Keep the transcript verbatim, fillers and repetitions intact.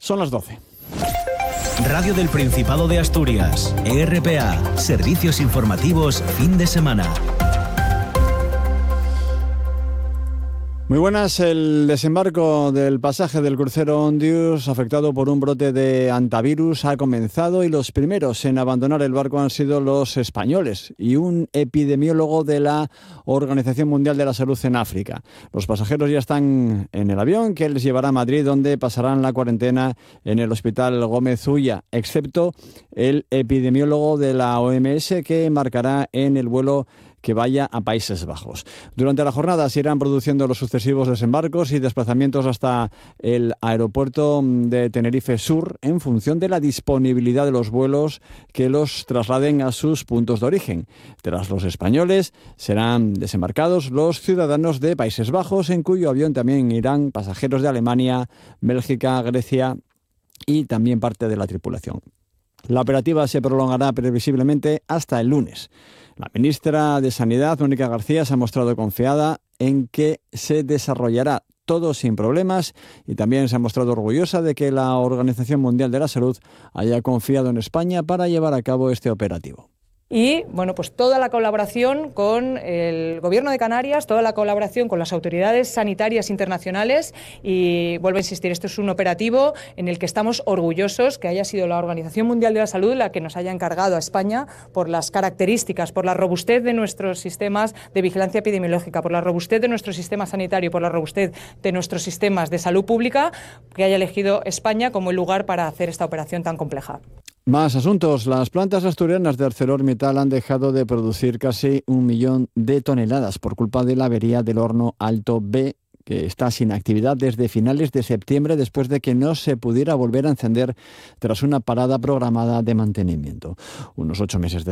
Son las doce. Radio del Principado de Asturias, E R P A, Servicios Informativos, fin de semana. Muy buenas. El desembarco del pasaje del crucero Ondius, afectado por un brote de hantavirus, ha comenzado y los primeros en abandonar el barco han sido los españoles y un epidemiólogo de la Organización Mundial de la Salud en África. Los pasajeros ya están en el avión que les llevará a Madrid, donde pasarán la cuarentena en el Hospital Gómez Ulla, excepto el epidemiólogo de la O M S, que embarcará en el vuelo que vaya a Países Bajos. Durante la jornada se irán produciendo los sucesivos desembarcos y desplazamientos hasta el aeropuerto de Tenerife Sur en función de la disponibilidad de los vuelos que los trasladen a sus puntos de origen. Tras los españoles serán desembarcados los ciudadanos de Países Bajos, en cuyo avión también irán pasajeros de Alemania, Bélgica, Grecia y también parte de la tripulación. La operativa se prolongará previsiblemente hasta el lunes. La ministra de Sanidad, Mónica García, se ha mostrado confiada en que se desarrollará todo sin problemas y también se ha mostrado orgullosa de que la Organización Mundial de la Salud haya confiado en España para llevar a cabo este operativo. Y bueno, pues toda la colaboración con el Gobierno de Canarias, toda la colaboración con las autoridades sanitarias internacionales, y vuelvo a insistir, esto es un operativo en el que estamos orgullosos que haya sido la Organización Mundial de la Salud la que nos haya encargado a España por las características, por la robustez de nuestros sistemas de vigilancia epidemiológica, por la robustez de nuestro sistema sanitario, por la robustez de nuestros sistemas de salud pública, que haya elegido España como el lugar para hacer esta operación tan compleja. Más asuntos. Las plantas asturianas de ArcelorMittal han dejado de producir casi un millón de toneladas por culpa de la avería del horno Alto B, que está sin actividad desde finales de septiembre, después de que no se pudiera volver a encender tras una parada programada de mantenimiento. Unos ocho meses después.